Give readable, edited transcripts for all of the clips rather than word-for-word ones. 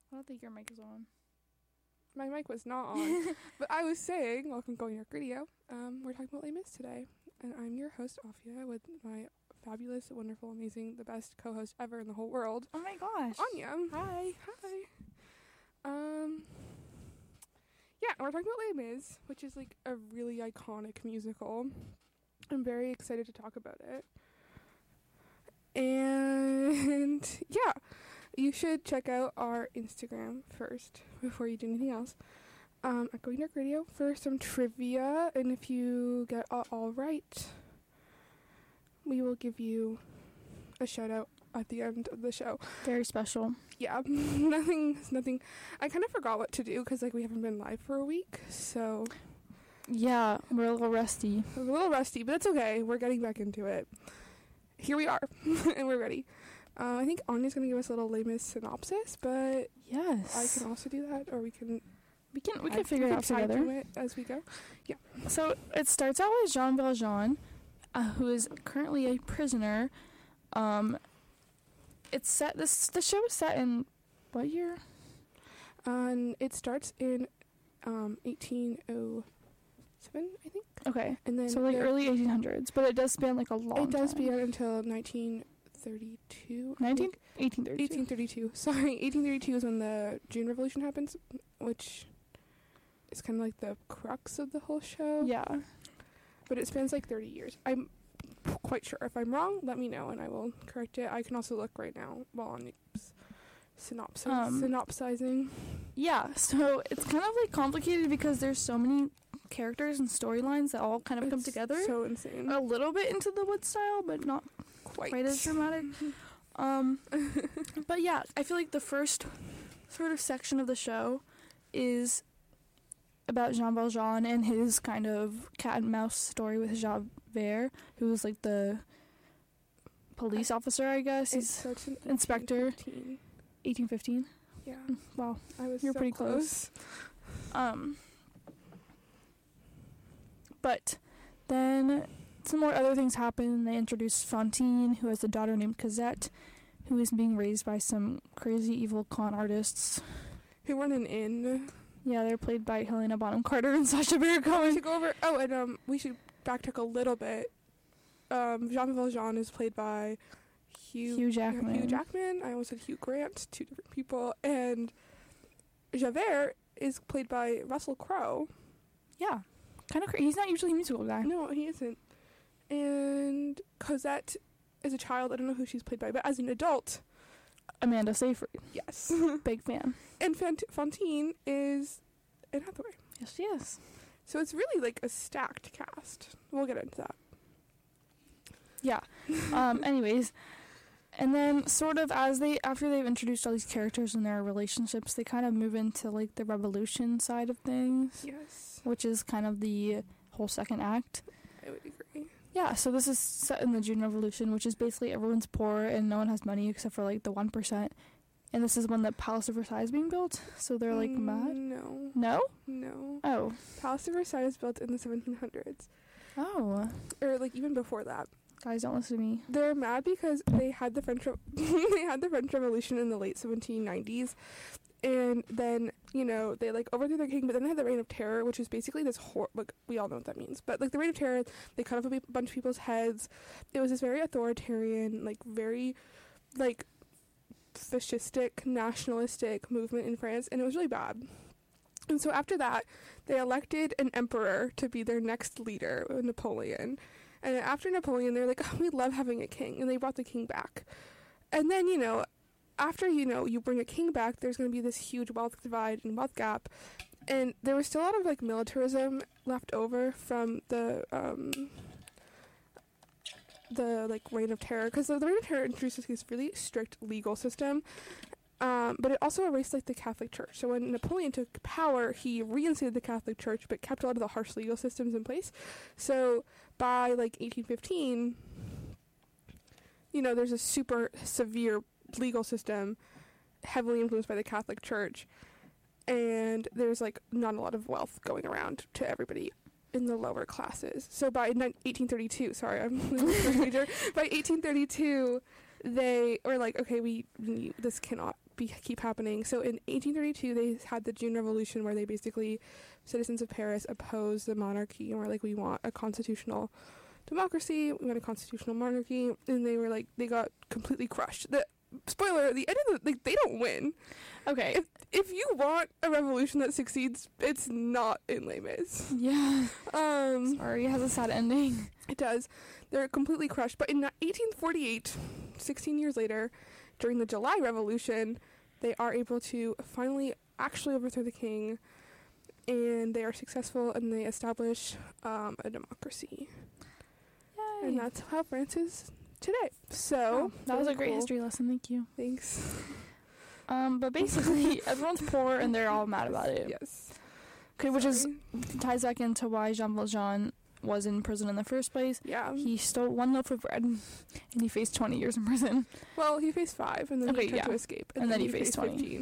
I don't think your mic is on. My mic was not on. But I was saying, welcome to Going York Radio. We're talking about Les Mis today. And I'm your host, Afia, with my fabulous, wonderful, amazing, the best co-host ever in the whole world. Oh my gosh. Anya. Hi. Yeah, we're talking about Les Mis, which is like a really iconic musical. I'm very excited to talk about it. And yeah, you should check out our Instagram first before you do anything else. At Going Dark Radio for some trivia, and if you get all right, we will give you a shout out at the end of the show. Very special. Yeah, nothing. I kind of forgot what to do because like we haven't been live for a week, so Yeah, we're a little rusty. we're a little rusty, but it's okay. We're getting back into it. Here we are, and we're ready. I think Anya's going to give us a little Les Mis synopsis, but Yes. I can also do that, or we can We can figure it out time together. it as we go. Yeah. So it starts out with Jean Valjean, who is currently a prisoner. It's set. The show is set in what year? It starts in 1807, I think. Okay, And then so like early 1800s, but it does span like a long. It does time. span until 1932. 1832. 1832. Sorry, 1832 is when the June Revolution happens, which is kind of like the crux of the whole show. Yeah. But it spans like 30 years. I'm quite sure. If I'm wrong, let me know and I will correct it. I can also look right now while on synopsizing. Yeah, so it's kind of like complicated because there's so many characters and storylines that all kind of come It's together. So insane. A little bit into the Wood style, but not quite as dramatic. But yeah, I feel like the first sort of section of the show is about Jean Valjean and his kind of cat and mouse story with Javert, who was like the police officer, I guess. It He's starts in inspector. 1815. 1815. Yeah. Wow. You're pretty close. But then some more other things happen. They introduce Fantine, who has a daughter named Cosette, who is being raised by some crazy evil con artists. Who run an inn. Yeah, they're played by Helena Bonham Carter and Sacha Baron We Cohen. should go over. Oh, and we should backtrack a little bit. Jean Valjean is played by Hugh Jackman. Hugh Jackman. I almost said Hugh Grant. Two different people. And Javert is played by Russell Crowe. Yeah, kind of crazy. He's not usually a musical guy. No, he isn't. And Cosette is a child. I don't know who she's played by, but as an adult, Amanda Seyfried. yes. Big fan. And Fantine is Anne Hathaway. Yes, she is. So it's really like a stacked cast. We'll get into that. Yeah. Anyways, and then sort of after they've introduced all these characters and their relationships, they kind of move into like the revolution side of things, Yes, which is kind of the whole second act. I would agree. Yeah, so this is set in the June Revolution, which is basically everyone's poor and no one has money except for like the 1%. And this is when the Palace of Versailles is being built, so they're like mad. No. No? Oh. Palace of Versailles was built in the 1700s. Oh. Or like even before that. Guys, don't listen to me. They're mad because they had the French Revolution in the late 1790s. And then, you know, they like overthrew their king, but then they had the Reign of Terror, which is basically this like we all know what that means. But like the Reign of Terror, they cut off a bunch of people's heads. It was this very authoritarian, like very like fascistic, nationalistic movement in France, and it was really bad. And so after that, they elected an emperor to be their next leader, Napoleon. And after Napoleon, they're like, oh, we love having a king, and they brought the king back. And then, you know, after, you know, you bring a king back, there's going to be this huge wealth divide and wealth gap. And there was still a lot of, like, militarism left over from the like, Reign of Terror. Because the Reign of Terror introduced this really strict legal system. But it also erased, like, the Catholic Church. So when Napoleon took power, he reinstated the Catholic Church, but kept a lot of the harsh legal systems in place. So by, like, 1815, you know, there's a super severe legal system heavily influenced by the Catholic Church, and there's like not a lot of wealth going around to everybody in the lower classes. So by 1832, sorry, I'm major. By 1832, they were like, okay, this cannot keep happening. So in 1832, they had the June Revolution, where they basically, citizens of Paris, opposed the monarchy and were like, we want a constitutional democracy, we want a constitutional monarchy, and they were like, they got completely crushed. The spoiler, at the end of the, like, they don't win. Okay. If you want a revolution that succeeds, it's not in Les Mis. Yeah. Sorry, it has a sad ending. It does. They're completely crushed. But in 1848, 16 years later, during the July Revolution, they are able to finally actually overthrow the king, and they are successful, and they establish a democracy. Yay. And that's how France is today. So that was really a great cool. history lesson. Thank you. Thanks. But basically, everyone's poor and they're all mad about it. Yes. Okay, which ties back into why Jean Valjean was in prison in the first place. Yeah. He stole 1 loaf of bread, and he faced 20 years in prison. Well, he faced 5, and then he tried to escape, and then he faced 20. 15.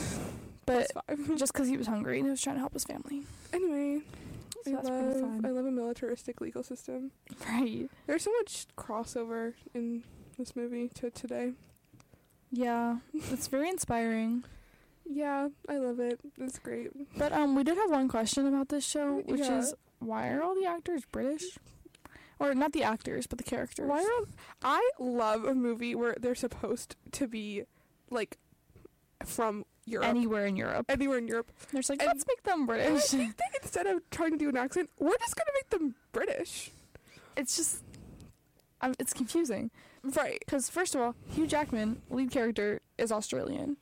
But Plus 5. just because he was hungry and he was trying to help his family. Anyway, So that's pretty fun. I love a militaristic legal system. Right. There's so much crossover in this movie to today. Yeah, it's very inspiring. Yeah, I love it. It's great. But we did have one question about this show, which Yeah. is, why are all the actors British? Or not the actors, but the characters. I love a movie where they're supposed to be, like, from Europe. Anywhere in Europe. Anywhere in Europe. They're just like, And- let's make them And I British. think that instead of trying to do an accent, we're just going to make them British. It's just, it's confusing. Right. Because, first of all, Hugh Jackman, lead character, is Australian.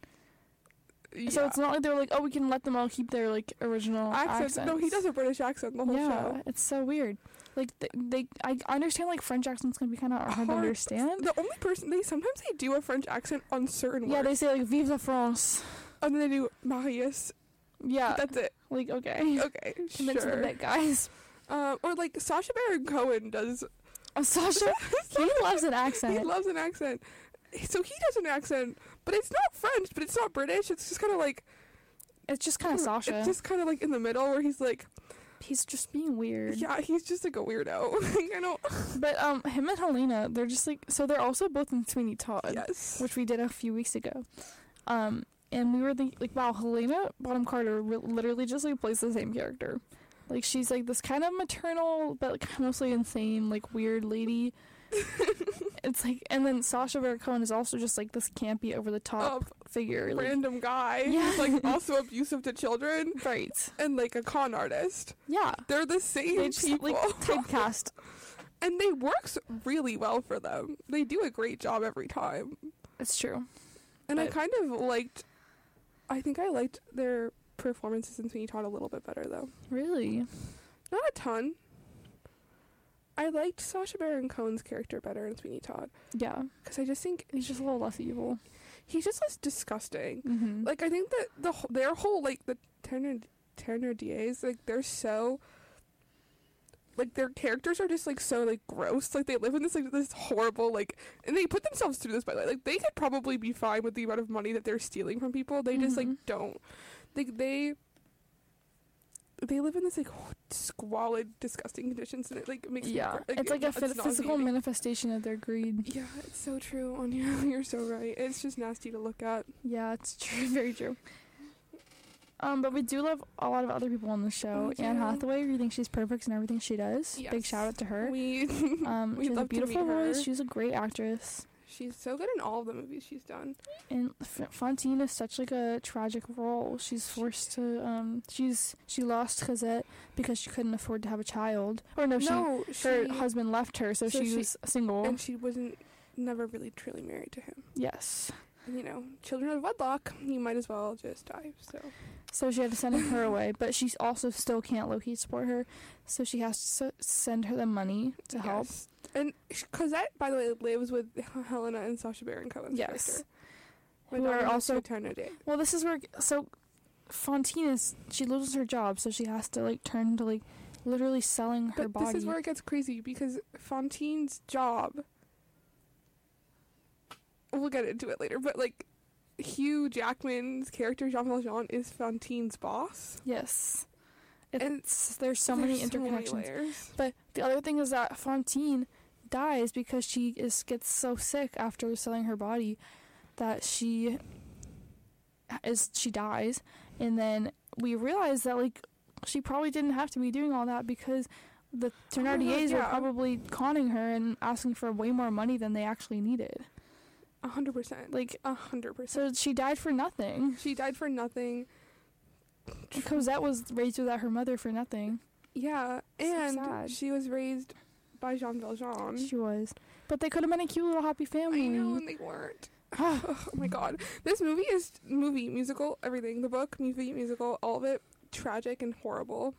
Yeah. So it's not like they're like, oh, we can let them all keep their, like, original accents. No, he does a British accent the whole show. Yeah, it's so weird. Like, I understand, like, French accents can be kind of hard to understand. The only person, sometimes they do a French accent on certain words. Yeah, they say, like, Vive la France. And then they do Marius. Yeah. That's it. Like, okay. Okay, Convince the sure. bit, guys. Or like Sacha Baron Cohen does. Sasha, he loves an accent. He loves an accent. So he does an accent, but it's not French, but it's not British. It's just kind of like. It's just kind of Sasha. It's just kind of like in the middle where he's like. He's just being weird. Yeah, he's just like a weirdo. I know. But him and Helena, they're just like, so they're also both in Sweeney Todd. Yes. Which we did a few weeks ago. And we were like, wow, Helena Bonham Carter literally just like plays the same character. Like, she's like this kind of maternal, but like mostly insane, like weird lady. It's like, and then Sacha Baron Cohen is also just like this campy, over the top figure, like, Random guy. Yeah. Who's like also abusive to children. right? And like a con artist. Yeah, They're the same they just people. like typecast. And they works really well for them. They do a great job every time. It's true. And I But- kind of I think I liked their performances in Sweeney Todd a little bit better, though. Really? Not a ton. I liked Sacha Baron Cohen's character better in Sweeney Todd. Yeah, Because I just think he's just a little less evil. he's just less disgusting. Mm-hmm. Like, I think that their whole, like, the Thénardiers, like, they're so... Like, their characters are just, like, so, like, gross. Like, they live in this, like, this horrible, like... And they put themselves through this, by the way. Like, they could probably be fine with the amount of money that they're stealing from people. They just, like, don't. Like, they live in this, like, squalid, disgusting conditions, and it, like, makes me... It's like a physical nauseating. manifestation of their greed. Yeah, it's so true, Anya. You're so right. It's just nasty to look at. Yeah, it's true. Very true. But we do love a lot of other people on the show. We Anne do. Hathaway, we think she's perfect in everything she does. Yes. Big shout out to her. We She has a love to beautiful meet her. voice. She's a great actress. She's so good in all of the movies she's done. And Fantine is such like a tragic role. She's forced to she lost Cosette because she couldn't afford to have a child. Or her husband left her, so she was single. And she wasn't never really truly married to him. Yes. And, you know, children of wedlock, you might as well just die. So she had to send her away, but she also still can't low-key support her, so she has to send her the money to help. Yes. And Cosette, by the way, lives with Helena and Sacha Baron Cohen's character. Who are also... Thénardier. Well, this is where... So, Fantine she loses her job, so she has to, like, turn to, like, literally selling her body. But this is where it gets crazy, because Fantine's job... We'll get into it later, but, like, Hugh Jackman's character, Jean Valjean, is Fantine's boss. Yes. There's so many interconnections. Layers. But the other thing is that Fantine dies because she gets so sick after selling her body that she she dies, and then we realize that like she probably didn't have to be doing all that because the Thénardiers were probably conning her and asking for way more money than they actually needed. 100%. Like 100%. So she died for nothing. She died for nothing. Cosette was raised without her mother for nothing. Yeah, and sad. she was raised by Jean Valjean. She was. But they could have been a cute little happy family. I know, and they weren't. Oh my god. This musical, everything. The book, movie, musical, all of it, tragic and horrible.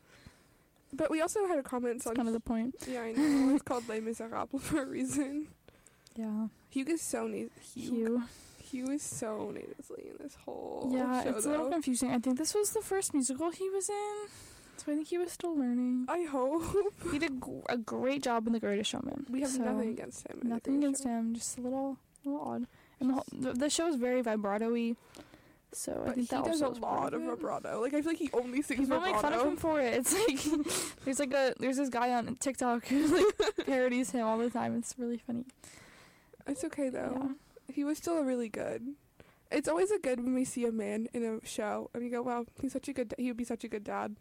But we also had a comment That's kind of the point. Yeah, I know. It's called Les Miserables for a reason. Yeah. Hugh is so Hugh is so nasally in this whole show, it's a little confusing. I think this was the first musical he was in, so I think he was still learning. I hope. He did a great job in The Greatest Showman. We have nothing against him. Nothing against him, just a little odd. And the show is very vibrato-y, so I think that he does also a lot of vibrato. Like, I feel like he only sings vibrato. People make fun of him for it. It's like there's this guy on TikTok who like parodies him all the time. It's really funny. It's okay though. Yeah. He was still really good. It's always a good when we see a man in a show and you go, wow, he would be such a good dad.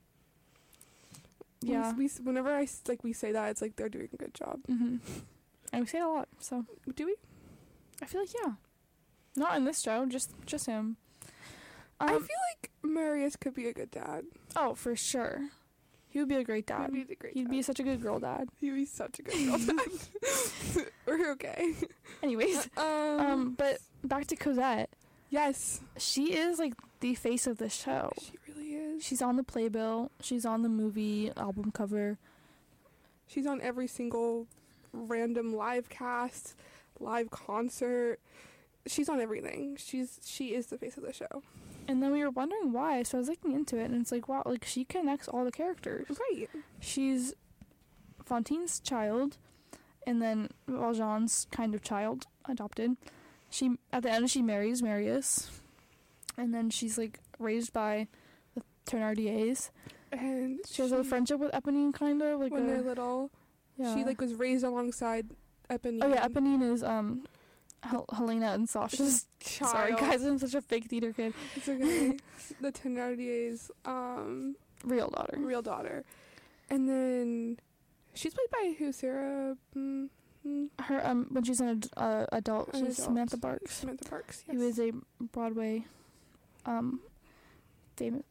Yeah. Whenever we say that, it's like they're doing a good job. Mm-hmm. And we say it a lot, so. Do we? I feel like, yeah. Not in this show, just him. I feel like Marius could be a good dad. Oh, for sure. He would be a great dad. He'd be such a good girl dad. He'd be such a good girl dad. We're okay. Anyways, but back to Cosette. Yes. She is like the face of the show. She really is. She's on the playbill. She's on the movie album cover. She's on every single random live cast, live concert. She's on everything. She is the face of the show. And then we were wondering why, so I was looking into it, and it's like, wow, like, she connects all the characters. Right. She's Fantine's child, and then Valjean's kind of child, adopted. At the end, she marries Marius, and then she's, like, raised by the Thénardiers. And she has a friendship with Eponine, kind of. Like when they're little. Yeah. She, like, was raised alongside Eponine. Oh, yeah, Eponine is, Helena and Sasha's child. Sorry, guys, I'm such a fake theater kid. It's okay. The Thénardiers' real daughter. And then she's played by who? Sarah. Her when she's an adult, she's Samantha Parks. Samantha Parks, yes. Who is a Broadway, famous.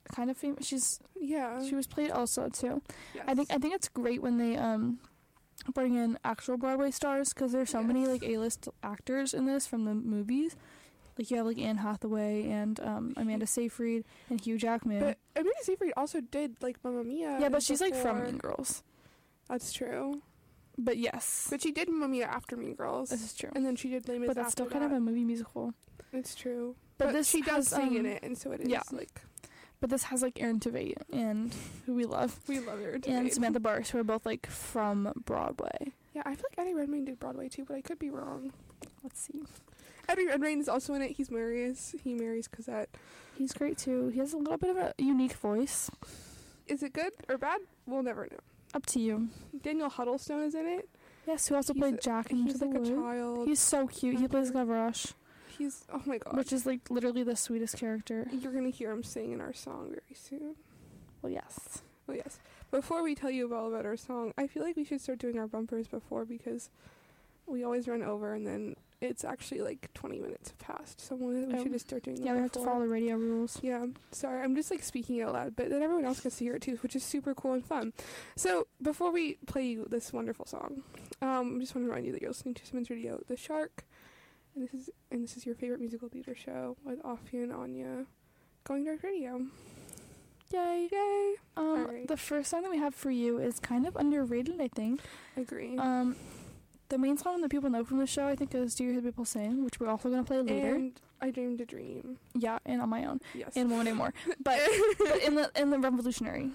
She was played also too. Yes. I think it's great when they bring in actual Broadway stars, because there's so many like A-list actors in this from the movies. Like you have like Anne Hathaway and Amanda Seyfried and Hugh Jackman. But Amanda Seyfried also did like Mamma Mia. Yeah, but she's like from Mean Girls. That's true. But yes. But she did Mamma Mia after Mean Girls. This is true. And then she did Les Mis. But that's still kind of a movie musical. It's true. But this she does sing in it, and so it is like. But this has, like, Aaron Tveit, and who we love. We love Aaron Tveit. And Samantha Parks, who are both, like, from Broadway. Yeah, I feel like Eddie Redmayne did Broadway, too, but I could be wrong. Let's see. Eddie Redmayne is also in it. He's Marius. He marries Cosette. He's great, too. He has a little bit of a unique voice. Is it good or bad? We'll never know. Up to you. Daniel Huddlestone is in it. Yes, who also played Jack into the Wood. He's like a child. He's so cute. He plays Gavroche. He's, oh my god. Which is, like, literally the sweetest character. You're gonna hear him sing in our song very soon. Well, yes. Well, yes. Before we tell you all about our song, I feel like we should start doing our bumpers before, because we always run over and then it's actually like 20 minutes past. So we should just start doing that. Yeah, we have to follow the radio rules. Yeah. Sorry, I'm just like speaking out loud, but then everyone else gets to hear it too, which is super cool and fun. So before we play you this wonderful song, I just want to remind you that you're listening to Simmons Radio, The Shark. And this is your favorite musical theater show with Afia and Anya, Going Dark Radio. Yay! Yay! The first song that we have for you is kind of underrated, I think. I agree. The main song that people know from the show, I think, is "Do You Hear People Sing," which we're also going to play later. And "I Dreamed a Dream." Yeah, and "On My Own." Yes. And "One Day More." But in the revolutionary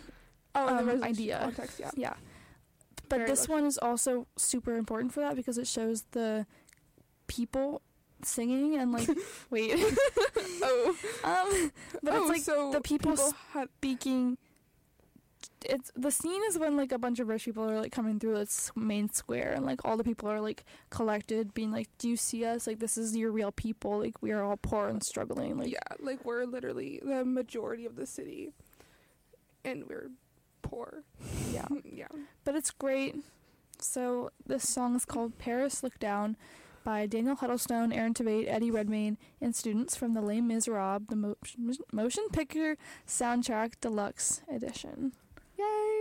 idea context, yeah. Yeah. But very this one is also super important for that, because it shows the people singing and like wait but it's like so the people speaking it's the scene is when like a bunch of rich people are like coming through this main square, and like all the people are like collected, being like, do you see us? Like, this is your real people. Like, we are all poor and struggling. Like, yeah, like we're literally the majority of the city, and we're poor. Yeah. Yeah. But it's great. So this song is called Paris Look Down by Daniel Huddlestone, Aaron Tveit, Eddie Redmayne, and students from the Les Miserables, the motion picture soundtrack deluxe edition. Yay!